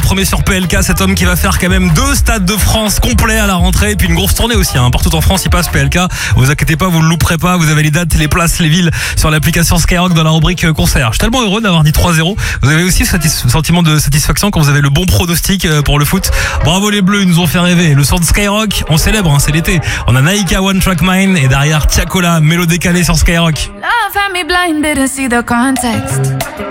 premier sur PLK, cet homme qui va faire quand même 2 stades de France complets à la rentrée, et puis une grosse tournée aussi, partout en France il passe PLK. Vous inquiétez pas, vous le louperez pas, vous avez les dates, les places, les villes sur l'application Skyrock dans la rubrique concert. Je suis tellement heureux d'avoir dit 3-0. Vous avez aussi ce sentiment de satisfaction quand vous avez le bon pronostic pour le foot. Bravo les Bleus, ils nous ont fait rêver. Le son de Skyrock, on célèbre, c'est l'été. On a Naïka One Track Mind et derrière Tiakola, mélo décalé sur Skyrock. Love had me blind, didn't see the context.